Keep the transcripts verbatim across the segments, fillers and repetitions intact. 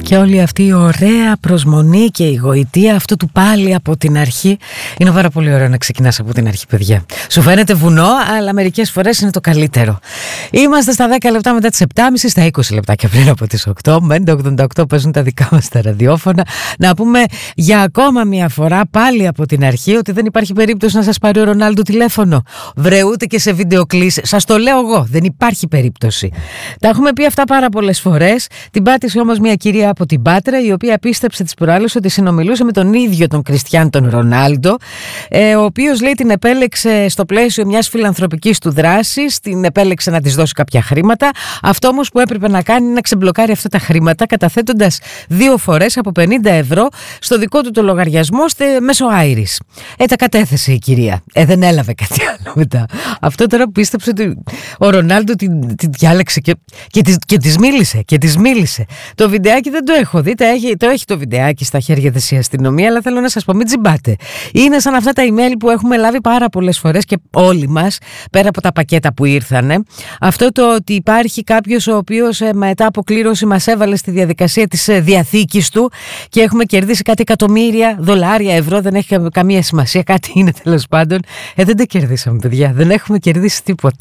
Και όλη αυτή η ωραία προσμονή και η γοητεία αυτού του πάλι από την αρχή. Είναι πάρα πολύ ωραίο να ξεκινάς από την αρχή, παιδιά. Σου φαίνεται βουνό, αλλά μερικές φορές είναι το καλύτερο. Είμαστε στα δέκα λεπτά μετά τις επτά και μισή, στα είκοσι λεπτά και πριν από τις οκτώ. Με έντεκα ογδόντα οκτώ παίζουν τα δικά μας τα ραδιόφωνα. Να πούμε για ακόμα μια φορά πάλι από την αρχή ότι δεν υπάρχει περίπτωση να σας πάρει ο Ρονάλντο τηλέφωνο. Βρε, ούτε και σε βιντεοκλής. Σας το λέω εγώ. Δεν υπάρχει περίπτωση. Τα έχουμε πει αυτά πάρα πολλές φορές. Την πάτησε όμως μια κυρία από την Πάτρα, η οποία πίστεψε τις προάλλες ότι συνομιλούσε με τον ίδιο τον Κριστιάν τον Ρονάλντο, ε, ο οποίος, λέει, την επέλεξε στο πλαίσιο μιας φιλανθρωπικής του δράσης, την επέλεξε να της δώσει κάποια χρήματα. Αυτό όμως που έπρεπε να κάνει είναι να ξεμπλοκάρει αυτά τα χρήματα, καταθέτοντας δύο φορές από πενήντα ευρώ στο δικό του το λογαριασμό στε, μέσω Άιρις. Ε, τα κατέθεσε η κυρία. Ε, δεν έλαβε κάτι άλλο μετά. Αυτό τώρα που πίστεψε ότι ο Ρονάλντο την, την διάλεξε και, και, της, και της μίλησε. Και της μίλησε. Το βιντεάκι δεν το έχω δει, το έχει, το έχει το βιντεάκι στα χέρια της η αστυνομία, αλλά θέλω να σας πω, μην τζιμπάτε. Είναι σαν αυτά τα email που έχουμε λάβει πάρα πολλές φορές και όλοι μας, πέρα από τα πακέτα που ήρθανε. Αυτό το ότι υπάρχει κάποιος ο οποίος ε, μετά από κλήρωση μας έβαλε στη διαδικασία της ε, διαθήκης του και έχουμε κερδίσει κάτι εκατομμύρια δολάρια, ευρώ, δεν έχει καμία σημασία, κάτι είναι τέλος πάντων. Ε, δεν τα κερδίσαμε, παιδιά, δεν έχουμε κερδίσει τίποτα.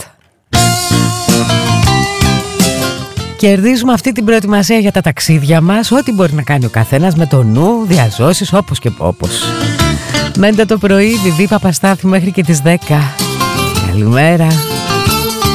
Κερδίζουμε αυτή την προετοιμασία για τα ταξίδια μας, ό,τι μπορεί να κάνει ο καθένας με το νου, διαζώσεις όπως και όπως. Μέντα το πρωί, Βιβί Παπαστάθη μέχρι και τις δέκα. Καλημέρα.